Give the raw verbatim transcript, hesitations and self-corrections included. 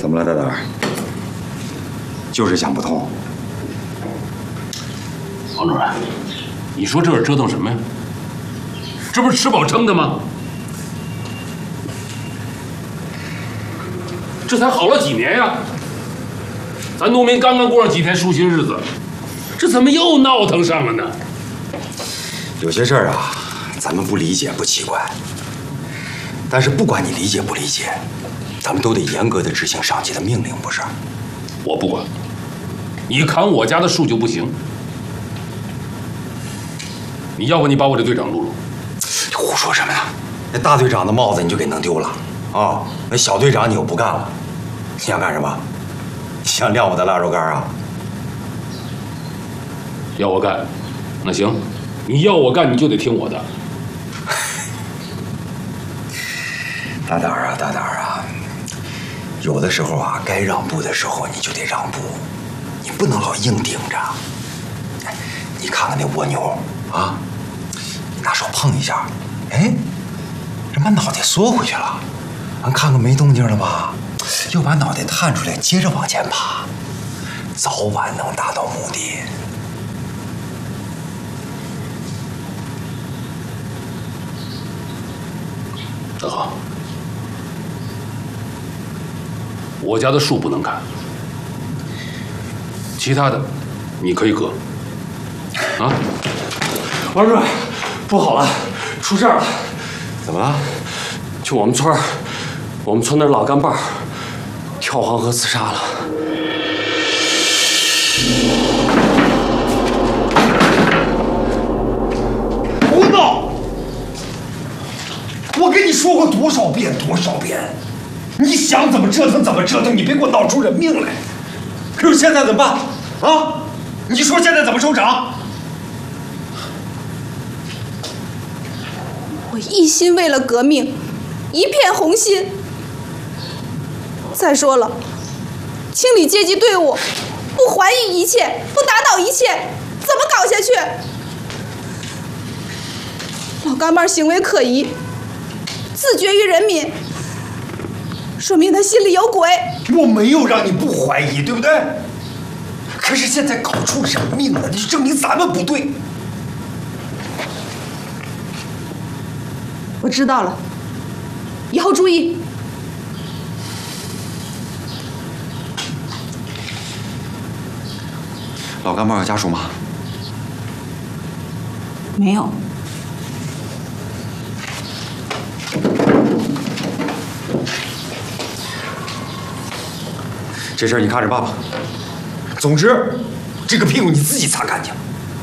怎么了，大胆儿？就是想不通。 王主任，你说这是折腾什么呀？这不是吃饱撑的吗？这才好了几年呀？咱农民刚刚过上几天舒心日子，这怎么又闹腾上了呢？ 有些事儿啊，咱们不理解不奇怪，但是不管你理解不理解，咱们都得严格的执行上级的命令，不是？ 我不管，你砍我家的树就不行。你要不你把我这队长录录？ 胡说什么呀？那大队长的帽子你就给弄丢了啊！那小队长你又不干了，你想干什么？你想晾我的腊肉干啊？ 要我干，那行，你要我干你就得听我的。 大胆儿啊，大胆儿啊！有的时候啊，该让步的时候你就得让步，你不能老硬顶着。你看看那蜗牛啊，拿手碰一下，哎，人把脑袋缩回去了。俺看看没动静了吧，又把脑袋探出来，接着往前爬，早晚能达到目的。 那好，我家的树不能砍，其他的你可以割。啊， 王主任，不好了，出事儿了！ 怎么了？ 就我们村儿，我们村那老干爸跳黄河自杀了。 胡闹！我跟你说过多少遍多少遍，你想怎么折腾怎么折腾，你别给我闹出人命来。可是现在怎么办啊？你说现在怎么收场？ 我一心为了革命，一片红心。再说了，清理阶级队伍，不怀疑一切，不打倒一切，怎么搞下去？老干妈行为可疑，自绝于人民，说明他心里有鬼。 我没有让你不怀疑，对不对？可是现在搞出人命了，那就证明咱们不对。 我知道了，以后注意。 老干妈有家属吗？ 没有。 这事儿你看着办吧。总之，这个屁股你自己擦干净。